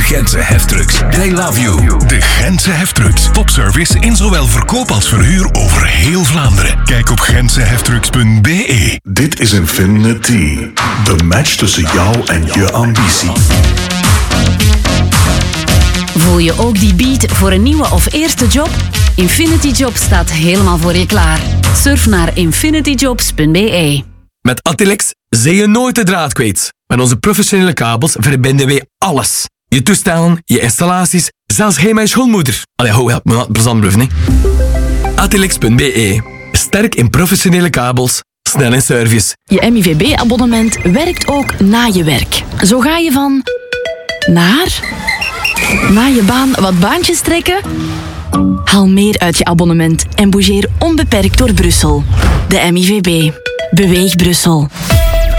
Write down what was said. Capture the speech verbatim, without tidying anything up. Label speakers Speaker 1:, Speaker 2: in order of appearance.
Speaker 1: Gentse Heftrucks. They love you. De Gentse Heftrucks. Topservice in zowel verkoop als verhuur over heel Vlaanderen. Kijk op gentse heftrucks punt b e.
Speaker 2: Dit is Infinity. De match tussen jou en je ambitie.
Speaker 3: Voel je ook die beat voor een nieuwe of eerste job? Infinity Jobs staat helemaal voor je klaar. Surf naar infinity jobs punt b e.
Speaker 4: Met Atilex zijn je nooit de draad kwijt. Met onze professionele kabels verbinden wij alles. Je toestellen, je installaties, zelfs hij mijn schoonmoeder. Allee, hou, help me wat plezant blijven, hè. Atilex punt b e. Sterk in professionele kabels, snel in service.
Speaker 5: Je M I V B-abonnement werkt ook na je werk. Zo ga je van... naar... na je baan wat baantjes trekken... Haal meer uit je abonnement en bougeer onbeperkt door Brussel. De M I V B. Beweeg Brussel.